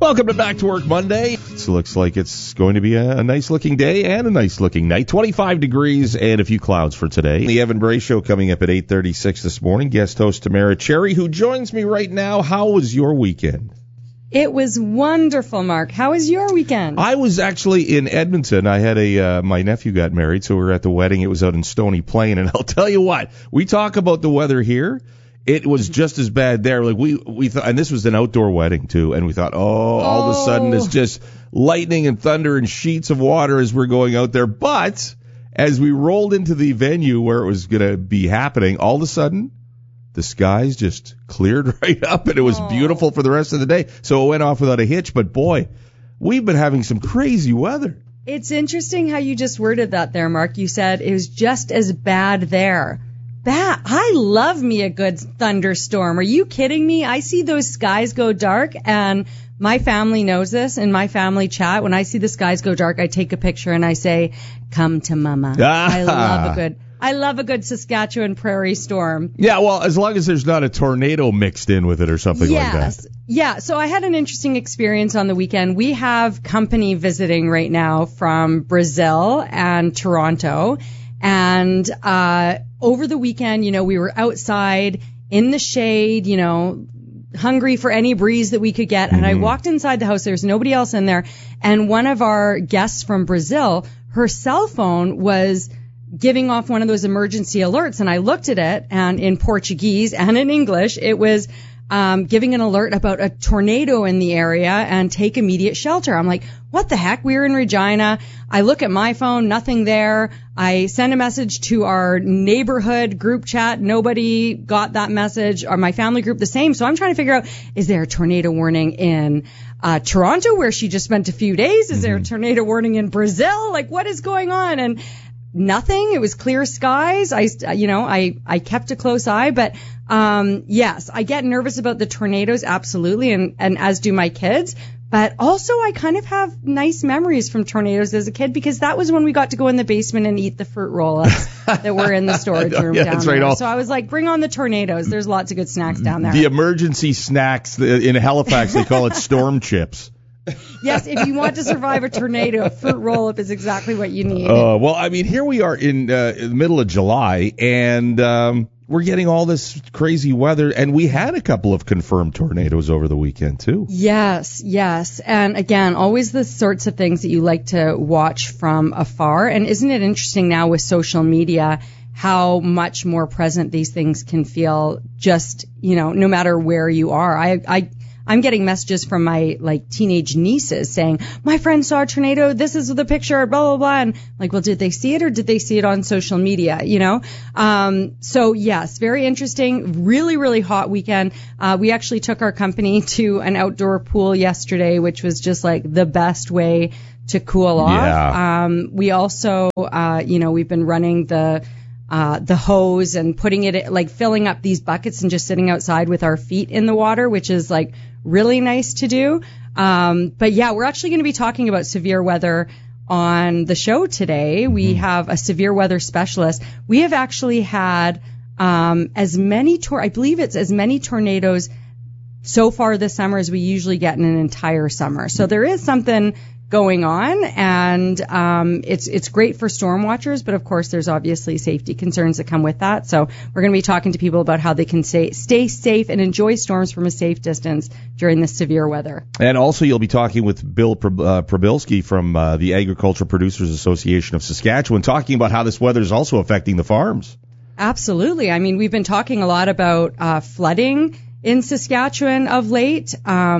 Welcome to Back to Work Monday. It looks like it's going to be a nice-looking day and a nice-looking night. 25 degrees and a few clouds for today. The Evan Bray Show coming up at 8:36 this morning. Guest host Tamara Cherry, who joins me right now. How was your weekend? It was wonderful, Mark. How was your weekend? I was actually in Edmonton. I had my nephew got married, so we were at the wedding. It was out in Stony Plain, and I'll tell you what, we talk about the weather here. It was just as bad there. Like we thought, and this was an outdoor wedding too, and we thought, all of a sudden it's just lightning and thunder and sheets of water as we're going out there. But as we rolled into the venue where it was going to be happening, all of a sudden the skies just cleared right up, and it was beautiful for the rest of the day. So it went off without a hitch. But boy, we've been having some crazy weather. It's interesting how you just worded that there, Mark. You said it was just as bad there. I love me a good thunderstorm. Are you kidding me? I see those skies go dark, and my family knows this. In my family chat, when I see the skies go dark, I take a picture and I say, "Come to mama." I love a good Saskatchewan prairie storm. Yeah, well, as long as there's not a tornado mixed in with it or something like that. Yeah, so I had an interesting experience on the weekend. We have company visiting right now from Brazil and Toronto. And over the weekend, we were outside in the shade, hungry for any breeze that we could get. And I walked inside the house. There's nobody else in there. And one of our guests from Brazil, her cell phone was giving off one of those emergency alerts. And I looked at it, and in Portuguese and in English, it was giving an alert about a tornado in the area and take immediate shelter. I'm like, what the heck? We were in Regina. I look at my phone, nothing there. I send a message to our neighborhood group chat. Nobody got that message. Or my family group, the same. So I'm trying to figure out, is there a tornado warning in Toronto, where she just spent a few days? Is there a tornado warning in Brazil? Like, what is going on? And nothing. It was clear skies. I kept a close eye, but yes, I get nervous about the tornadoes, absolutely, and as do my kids. But also, I kind of have nice memories from tornadoes as a kid, because that was when we got to go in the basement and eat the fruit roll-ups that were in the storage room down there. Right. So I was like, bring on the tornadoes. There's lots of good snacks down there. The emergency snacks in Halifax, they call it storm chips. Yes, if you want to survive a tornado, a fruit roll-up is exactly what you need. Well, I mean, here we are in the middle of July, and we're getting all this crazy weather, and we had a couple of confirmed tornadoes over the weekend, too. Yes. And again, always the sorts of things that you like to watch from afar. And isn't it interesting now with social media how much more present these things can feel, just, no matter where you are. I'm getting messages from my teenage nieces saying, my friend saw a tornado. This is the picture, blah, blah, blah. And like, well, did they see it, or did they see it on social media? So yes, very interesting. Really, really hot weekend. We actually took our company to an outdoor pool yesterday, which was just like the best way to cool off. Yeah. We also, we've been running the hose and putting it, filling up these buckets and just sitting outside with our feet in the water, which is really nice to do. But yeah, we're actually going to be talking about severe weather on the show today. We have a severe weather specialist. We have actually had as many tornadoes so far this summer as we usually get in an entire summer. So there is something going on, and it's great for storm watchers, but of course there's obviously safety concerns that come with that. So we're going to be talking to people about how they can stay safe and enjoy storms from a safe distance during this severe weather. And also you'll be talking with Bill Prabilski from the Agricultural Producers Association of Saskatchewan, talking about how this weather is also affecting the farms. Absolutely. I mean, we've been talking a lot about flooding in Saskatchewan of late.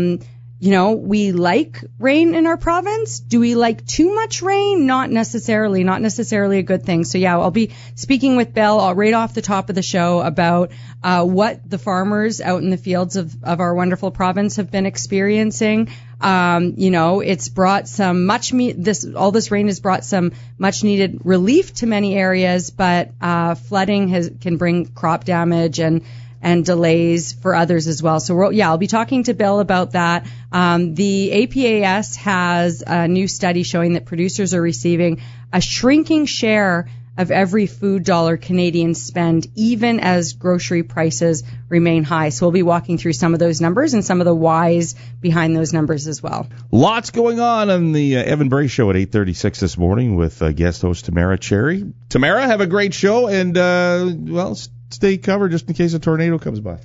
We like rain in our province. Do we like too much rain? Not necessarily a good thing. So yeah, I'll be speaking with Bill right off the top of the show about what the farmers out in the fields of our wonderful province have been experiencing. It's brought some all this rain has brought some much needed relief to many areas, but flooding can bring crop damage and delays for others as well. So I'll be talking to Bill about that. The APAS has a new study showing that producers are receiving a shrinking share of every food dollar Canadians spend, even as grocery prices remain high. So we'll be walking through some of those numbers and some of the whys behind those numbers as well. Lots going on the Evan Bray Show at 8:36 this morning with guest host Tamara Cherry. Tamara, have a great show, and, stay covered just in case a tornado comes by.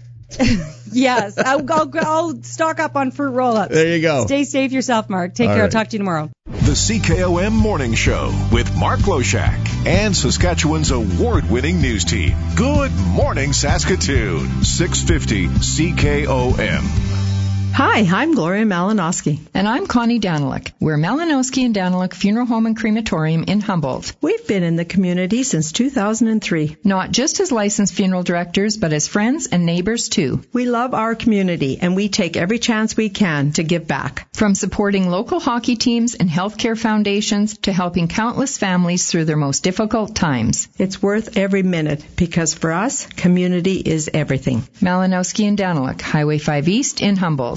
Yes, I'll stock up on fruit roll-ups. There you go. Stay safe yourself, Mark. Take care. Right. I'll talk to you tomorrow. The CKOM Morning Show with Mark Loshak and Saskatchewan's award-winning news team. Good morning, Saskatoon. 650 CKOM. Hi, I'm Gloria Malinowski. And I'm Connie Daniluk. We're Malinowski and Daniluk Funeral Home and Crematorium in Humboldt. We've been in the community since 2003. Not just as licensed funeral directors, but as friends and neighbors too. We love our community, and we take every chance we can to give back. From supporting local hockey teams and healthcare foundations to helping countless families through their most difficult times. It's worth every minute, because for us, community is everything. Malinowski and Daniluk, Highway 5 East in Humboldt.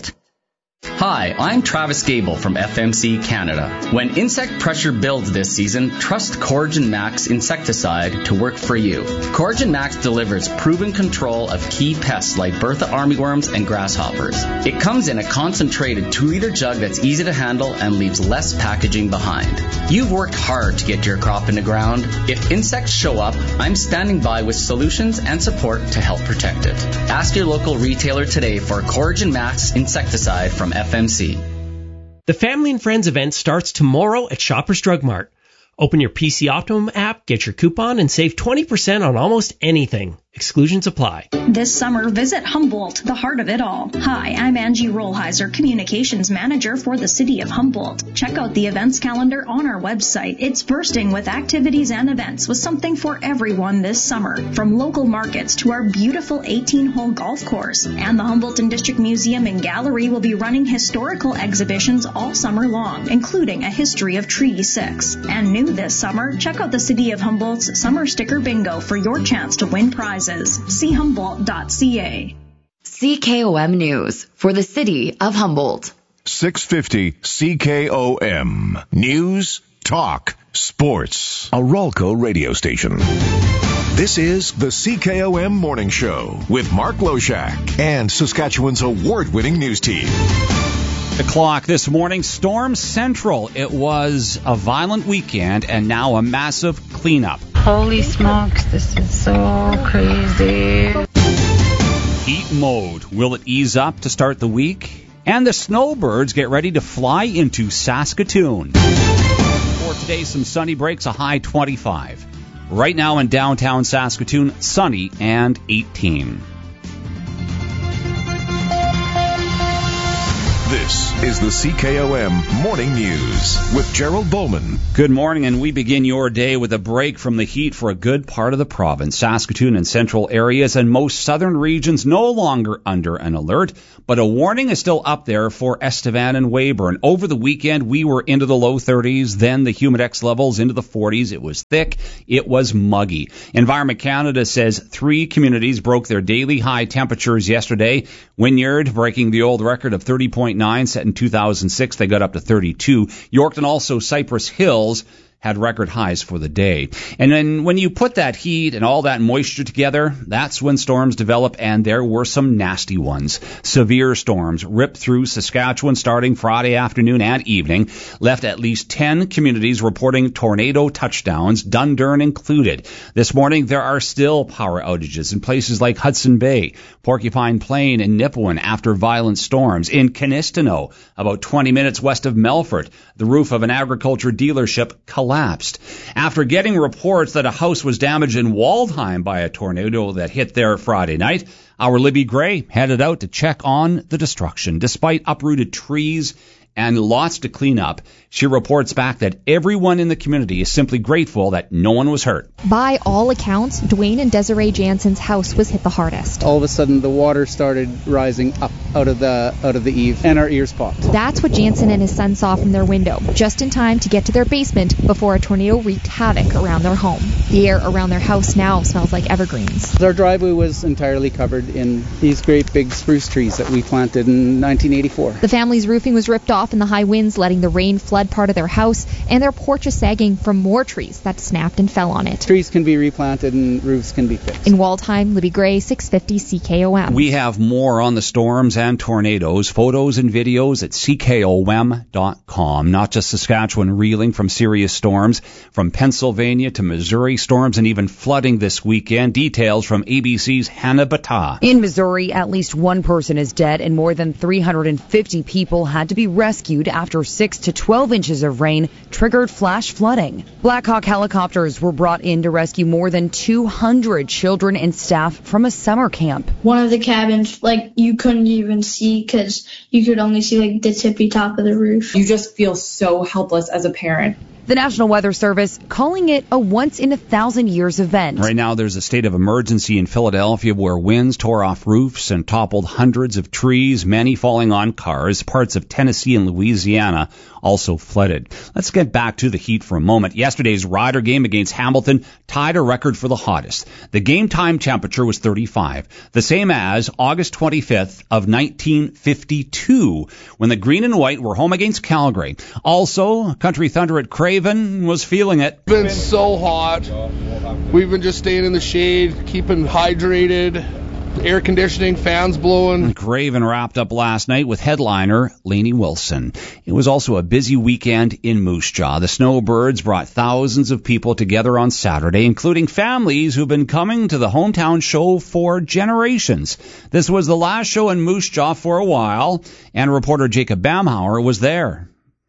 Hi, I'm Travis Gable from FMC Canada. When insect pressure builds this season, trust Coragen Max insecticide to work for you. Coragen Max delivers proven control of key pests like Bertha armyworms and grasshoppers. It comes in a concentrated 2-liter jug that's easy to handle and leaves less packaging behind. You've worked hard to get your crop in the ground. If insects show up, I'm standing by with solutions and support to help protect it. Ask your local retailer today for Coragen Max insecticide from FMC. The Family and Friends event starts tomorrow at Shoppers Drug Mart. Open your PC Optimum app, get your coupon, and save 20% on almost anything. Exclusions apply. This summer, visit Humboldt, the heart of it all. Hi, I'm Angie Rollheiser, Communications Manager for the City of Humboldt. Check out the events calendar on our website. It's bursting with activities and events with something for everyone this summer. From local markets to our beautiful 18-hole golf course. And the Humboldton District Museum and Gallery will be running historical exhibitions all summer long, including a history of Treaty 6. And new this summer, check out the City of Humboldt's Summer Sticker Bingo for your chance to win prizes. See Humboldt.ca. CKOM News for the City of Humboldt. 650 CKOM. News, talk, sports. A Ralco radio station. This is the CKOM Morning Show with Mark Loshak and Saskatchewan's award-winning news team. The clock this morning, Storm Central. It was a violent weekend and now a massive cleanup. Holy smokes, this is so crazy. Heat mode. Will it ease up to start the week? And the snowbirds get ready to fly into Saskatoon. For today, some sunny breaks, a high 25. Right now in downtown Saskatoon, sunny and 18. This is the CKOM Morning News with Gerald Bowman. Good morning, and we begin your day with a break from the heat for a good part of the province. Saskatoon and central areas and most southern regions no longer under an alert, but a warning is still up there for Estevan and Weyburn. Over the weekend, we were into the low 30s, then the humidex levels into the 40s. It was thick. It was muggy. Environment Canada says 3 communities broke their daily high temperatures yesterday. Wynyard breaking the old record of 30.9 set in 2006. They got up to 32. Yorkton, also Cypress Hills, had record highs for the day. And then when you put that heat and all that moisture together, that's when storms develop, and there were some nasty ones. Severe storms ripped through Saskatchewan starting Friday afternoon and evening, left at least 10 communities reporting tornado touchdowns, Dundurn included. This morning, there are still power outages in places like Hudson Bay, Porcupine Plain, and Nipawin after violent storms. In Canistino, about 20 minutes west of Melfort, the roof of an agriculture dealership collapsed. After getting reports that a house was damaged in Waldheim by a tornado that hit there Friday night, our Libby Gray headed out to check on the destruction. Despite uprooted trees and lots to clean up, she reports back that everyone in the community is simply grateful that no one was hurt. By all accounts, Dwayne and Desiree Jansen's house was hit the hardest. All of a sudden, the water started rising up out of the eave, and our ears popped. That's what Jansen and his son saw from their window, just in time to get to their basement before a tornado wreaked havoc around their home. The air around their house now smells like evergreens. Our driveway was entirely covered in these great big spruce trees that we planted in 1984. The family's roofing was ripped off in the high winds, letting the rain flood part of their house, and their porch is sagging from more trees that snapped and fell on it. Trees can be replanted and roofs can be fixed. In Waldheim, Libby Gray, 650 CKOM. We have more on the storms and tornadoes, photos and videos at CKOM.com. Not just Saskatchewan reeling from serious storms, from Pennsylvania to Missouri, storms and even flooding this weekend. Details from ABC's Hannah Battah. In Missouri, at least one person is dead and more than 350 people had to be rescued after 6 to 12 inches of rain triggered flash flooding. Blackhawk helicopters were brought in to rescue more than 200 children and staff from a summer camp. One of the cabins, you couldn't even see because you could only see the tippy top of the roof. You just feel so helpless as a parent. The National Weather Service calling it a once-in-a-thousand-years event. Right now, there's a state of emergency in Philadelphia where winds tore off roofs and toppled hundreds of trees, many falling on cars. Parts of Tennessee and Louisiana also flooded. Let's get back to the heat for a moment. Yesterday's Rider game against Hamilton tied a record for the hottest. The game time temperature was 35, the same as August 25th of 1952, when the Green and White were home against Calgary. Also, Country Thunder at Craven was feeling it. It's been so hot. We've been just staying in the shade, keeping hydrated. Air conditioning, fans blowing. Craven wrapped up last night with headliner Lainey Wilson. It was also a busy weekend in Moose Jaw. The Snowbirds brought thousands of people together on Saturday, including families who've been coming to the hometown show for generations. This was the last show in Moose Jaw for a while, and reporter Jacob Bamhauer was there.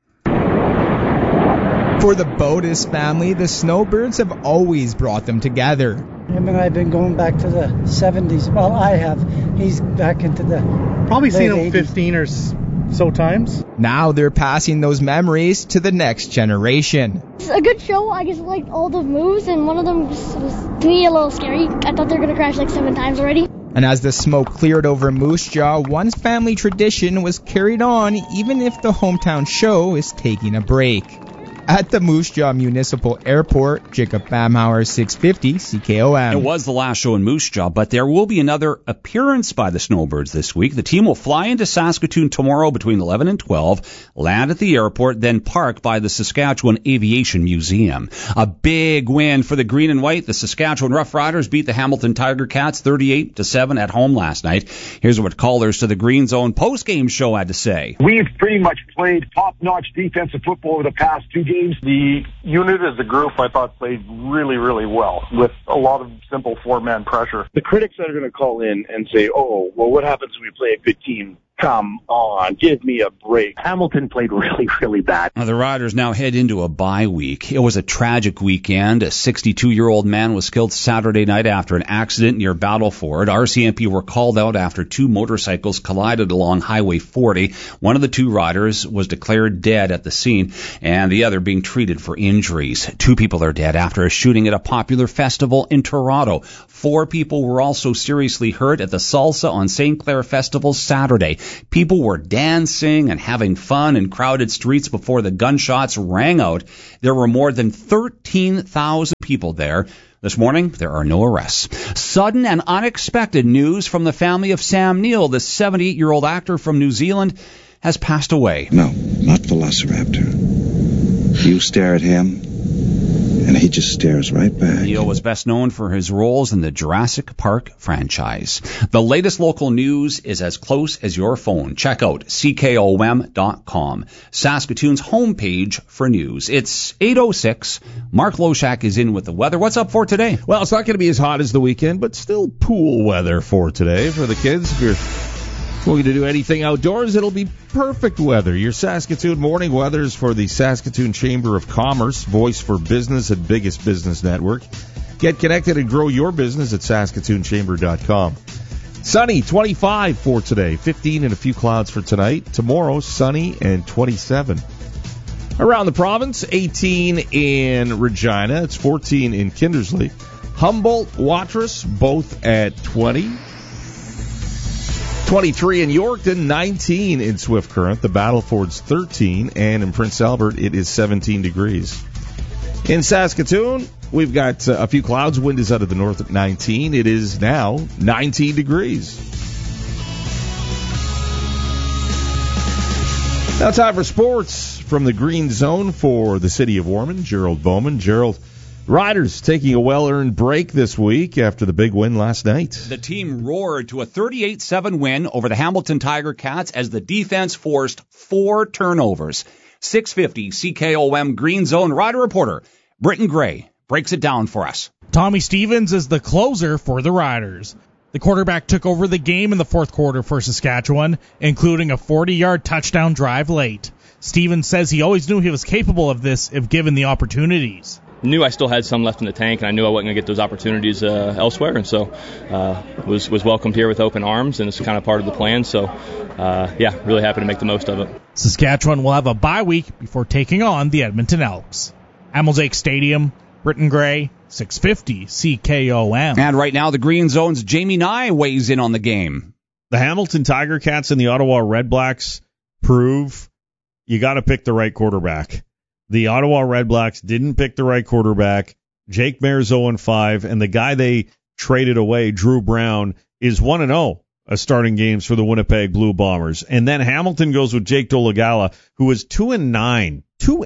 For the Bodas family, the Snowbirds have always brought them together. Him and I have been going back to the 70s. Well, I have. He's back into the probably seen him 80s. 15 or so times. Now they're passing those memories to the next generation. It's a good show. I just liked all the moves, and one of them was to me a little scary. I thought they were going to crash 7 times already. And as the smoke cleared over Moose Jaw, one family tradition was carried on even if the hometown show is taking a break. At the Moose Jaw Municipal Airport, Jacob Bamhauer, 650 CKOM. It was the last show in Moose Jaw, but there will be another appearance by the Snowbirds this week. The team will fly into Saskatoon tomorrow between 11 and 12, land at the airport, then park by the Saskatchewan Aviation Museum. A big win for the Green and White. The Saskatchewan Roughriders beat the Hamilton Tiger Cats 38-7 at home last night. Here's what callers to the Green Zone postgame show had to say. We've pretty much played top-notch defensive football over the past 2 games. The unit as a group, I thought, played really, really well with a lot of simple four-man pressure. The critics that are going to call in and say, oh, well, what happens when we play a good team? Come on, give me a break. Hamilton played really, really bad. The Riders now head into a bye week. It was a tragic weekend. A 62-year-old man was killed Saturday night after an accident near Battleford. RCMP were called out after 2 motorcycles collided along Highway 40. One of the 2 riders was declared dead at the scene, and the other being treated for injuries. 2 people are dead after a shooting at a popular festival in Toronto. 4 people were also seriously hurt at the Salsa on St. Clair Festival Saturday. People were dancing and having fun in crowded streets before the gunshots rang out. There were more than 13,000 people there. This morning, there are no arrests. Sudden and unexpected news from the family of Sam Neill. The 78-year-old actor from New Zealand has passed away. No, not Velociraptor. You stare at him, and he just stares right back. Neill was best known for his roles in the Jurassic Park franchise. The latest local news is as close as your phone. Check out CKOM.com, Saskatoon's homepage for news. It's 8:06. Mark Loshak is in with the weather. What's up for today? Well, it's not going to be as hot as the weekend, but still pool weather for today for the kids. If you're going to do anything outdoors, it'll be perfect weather. Your Saskatoon morning weather's for the Saskatoon Chamber of Commerce, voice for business and biggest business network. Get connected and grow your business at SaskatoonChamber.com. Sunny, 25 for today, 15 and a few clouds for tonight. Tomorrow, sunny and 27. Around the province, 18 in Regina. It's 14 in Kindersley. Humboldt, Watrous, both at 20. 23 in Yorkton, 19 in Swift Current. The Battleford's 13, and in Prince Albert, it is 17 degrees. In Saskatoon, we've got a few clouds. Wind is out of the north at 19. It is now 19 degrees. Now time for sports from the Green Zone for the city of Ormond. Gerald Bowman. Gerald, Riders taking a well-earned break this week after the big win last night. The team roared to a 38-7 win over the Hamilton Tiger Cats as the defense forced 4 turnovers. 650 CKOM Green Zone Rider reporter Britton Gray breaks it down for us. Tommy Stevens is the closer for the Riders. The quarterback took over the game in the fourth quarter for Saskatchewan, including a 40-yard touchdown drive late. Stevens says he always knew he was capable of this if given the opportunities. Knew I still had some left in the tank, and I knew I wasn't going to get those opportunities elsewhere, and so was welcomed here with open arms, and it's kind of part of the plan. So, really happy to make the most of it. Saskatchewan will have a bye week before taking on the Edmonton Elks. Amelsake Stadium, Britton Gray, 650 CKOM. And right now, the Green Zone's Jamie Nye weighs in on the game. The Hamilton Tiger Cats and the Ottawa Redblacks prove you got to pick the right quarterback. The Ottawa Redblacks didn't pick the right quarterback. Jake Maier's 0-5, and the guy they traded away, Drew Brown, is 1-0 starting games for the Winnipeg Blue Bombers. And then Hamilton goes with Jake Dolegala, who was 2-9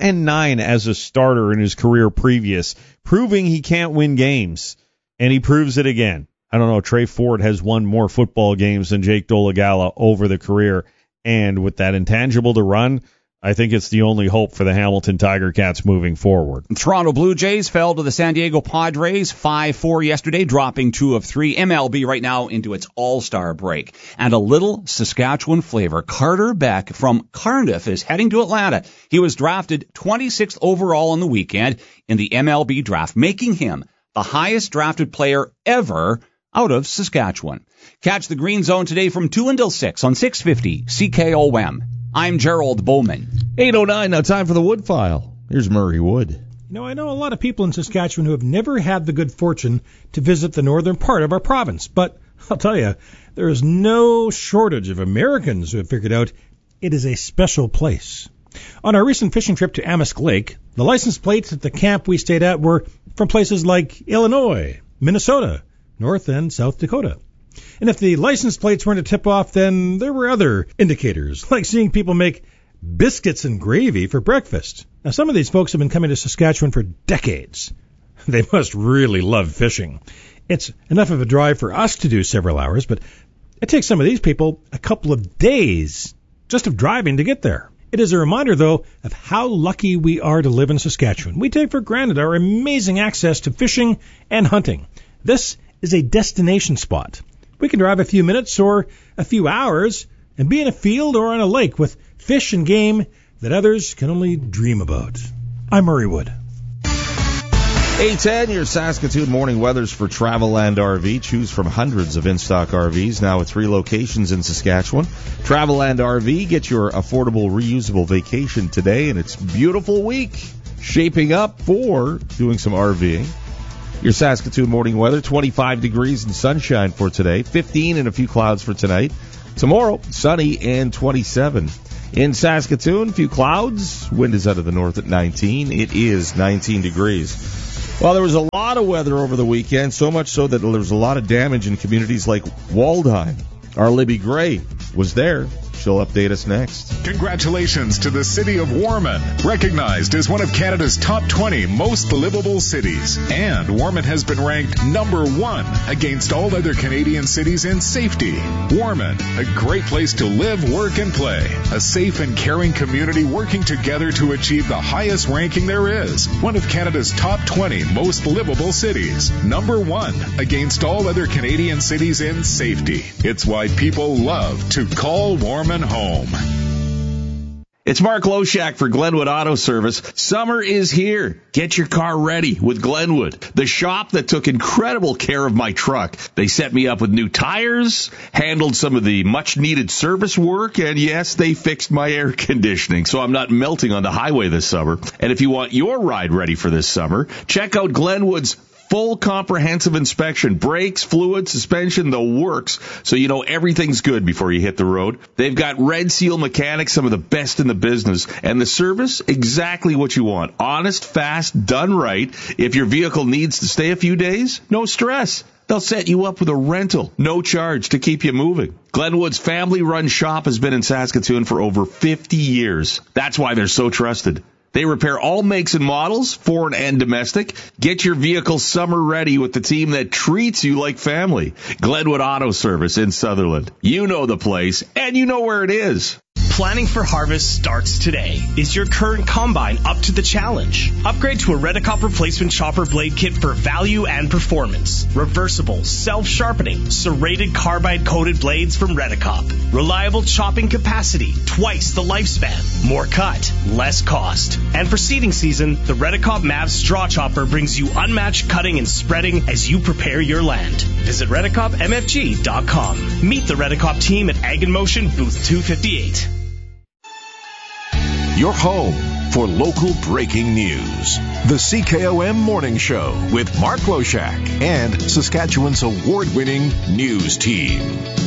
as a starter in his career previous, proving he can't win games. And he proves it again. I don't know, Trey Ford has won more football games than Jake Dolegala over the career. And with that intangible to run, I think it's the only hope for the Hamilton Tiger Cats moving forward. Toronto Blue Jays fell to the San Diego Padres 5-4 yesterday, dropping 2 of 3. MLB right now into its all-star break. And a little Saskatchewan flavor. Carter Beck from Cardiff is heading to Atlanta. He was drafted 26th overall on the weekend in the MLB draft, making him the highest drafted player ever out of Saskatchewan. Catch the Green Zone today from 2 until 6 on 650 CKOM. I'm Gerald Bowman. 8:09, now time for the Wood File. Here's Murray Wood. You know, I know a lot of people in Saskatchewan who have never had the good fortune to visit the northern part of our province, but I'll tell you, there is no shortage of Americans who have figured out it is a special place. On our recent fishing trip to Amisk Lake, the license plates at the camp we stayed at were from places like Illinois, Minnesota, North and South Dakota. And if the license plates weren't a tip-off, then there were other indicators, like seeing people make biscuits and gravy for breakfast. Now, some of these folks have been coming to Saskatchewan for decades. They must really love fishing. It's enough of a drive for us to do several hours, but it takes some of these people a couple of days just of driving to get there. It is a reminder, though, of how lucky we are to live in Saskatchewan. We take for granted our amazing access to fishing and hunting. This is a destination spot. We can drive a few minutes or a few hours and be in a field or on a lake with fish and game that others can only dream about. I'm Murray Wood. 8:10, your Saskatoon morning weathers for Travelland RV. Choose from hundreds of in-stock RVs, now at 3 locations in Saskatchewan. Travelland RV, get your affordable, reusable vacation today, and it's a beautiful week shaping up for doing some RVing. Your Saskatoon morning weather, 25 degrees and sunshine for today, 15 and a few clouds for tonight. Tomorrow, sunny and 27. In Saskatoon, a few clouds. Wind is out of the north at 19. It is 19 degrees. Well, there was a lot of weather over the weekend, so much so that there was a lot of damage in communities like Waldheim. Our Libby Gray was there. She'll update us next. Congratulations to the city of Ormond, recognized as one of Canada's top 20 most livable cities. And Ormond has been ranked number 1 against all other Canadian cities in safety. Ormond, a great place to live, work, and play. A safe and caring community working together to achieve the highest ranking there is. One of Canada's top 20 most livable cities. Number 1 against all other Canadian cities in safety. It's why people love to call Ormond home. It's Mark Loshak for Glenwood Auto Service. Summer is here. Get your car ready with Glenwood, the shop that took incredible care of my truck. They set me up with new tires, handled some of the much-needed service work, and yes, they fixed my air conditioning, so I'm not melting on the highway this summer. And if you want your ride ready for this summer, check out Glenwood's full comprehensive inspection, brakes, fluid, suspension, the works, so you know everything's good before you hit the road. They've got Red Seal mechanics, some of the best in the business, and the service, exactly what you want. Honest, fast, done right. If your vehicle needs to stay a few days, no stress. They'll set you up with a rental, no charge, to keep you moving. Glenwood's family-run shop has been in Saskatoon for over 50 years. That's why they're so trusted. They repair all makes and models, foreign and domestic. Get your vehicle summer ready with the team that treats you like family. Glenwood Auto Service in Sutherland. You know the place, and you know where it is. Planning for harvest starts today. Is your current combine up to the challenge? Upgrade to a Redicop replacement chopper blade kit for value and performance. Reversible, self-sharpening, serrated carbide-coated blades from Redicop. Reliable chopping capacity, twice the lifespan. More cut, less cost. And for seeding season, the Redicop Mavs straw chopper brings you unmatched cutting and spreading as you prepare your land. Visit RedicopMFG.com. Meet the Redicop team at Ag in Motion Booth 258. Your home for local breaking news. The CKOM Morning Show with Mark Loshak and Saskatchewan's award-winning news team.